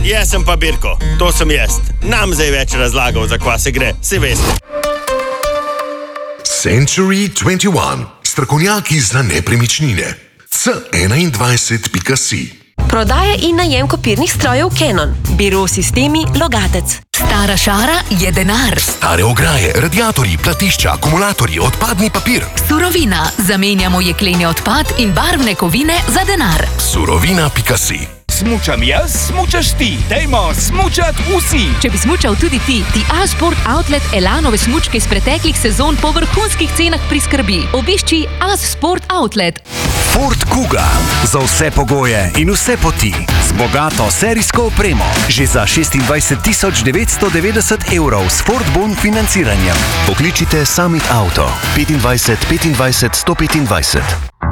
Jaz sem pa Birko, to sem jaz. Nam zdaj več razlagal, za kva se gre, si veste. Century 21. Strokovnjaki za nepremičnine. C21.si. Prodaja in najem kopirnih strojev Canon. Biro Sistemi Logatec. Stara šara je denar. Stare ograje, radiatorji, platišča, akumulatorji, odpadni papir. Surovina. Zamenjamo jekleni odpad in barvne kovine za denar. Surovina.si. Smučam jaz, smučaš ti. Dajmo smučat vsi. Če bi smučal tudi ti A-Sport Outlet Elanove smučke iz preteklih sezon po vrhunskih cenah priskrbi. Obišči A-Sport Outlet. Ford Kuga. Za vse pogoje in vse poti. Z bogato serijsko opremo. Že za 26.990 € s Ford Bon financiranjem. Pokličite Summit Auto 25 25 125.